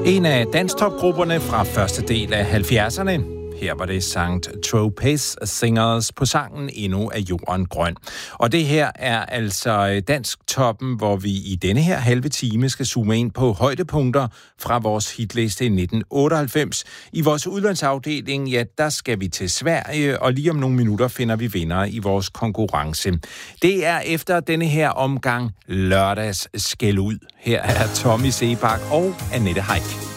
En af dansktopgrupperne fra første del af 70'erne. Her var det St. Tropez Singers på sangen Endnu er jorden grøn. Og det her er altså dansktoppen, hvor vi i denne her halve time skal zoome ind på højdepunkter fra vores hitliste i 1998. I vores udlandsafdeling, ja, der skal vi til Sverige, og lige om nogle minutter finder vi vindere i vores konkurrence. Det er efter denne her omgang lørdags skæld ud. Her er Tommy Sebak og Annette Heick.